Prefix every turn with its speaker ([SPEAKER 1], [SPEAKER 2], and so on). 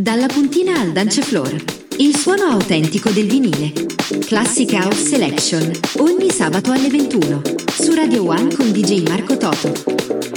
[SPEAKER 1] Dalla puntina al dance floor, il suono autentico del vinile. Classic House Selection, ogni sabato alle 21, su Radio One con DJ Marco Toto.